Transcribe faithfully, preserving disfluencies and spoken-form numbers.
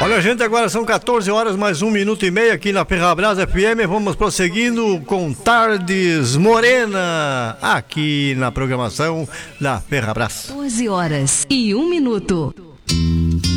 Olha, gente, agora são quatorze horas mais um minuto e meio aqui na Ferrabras F M. Vamos prosseguindo com Tardes Morena aqui na programação da Ferrabras. quatorze horas e um minuto.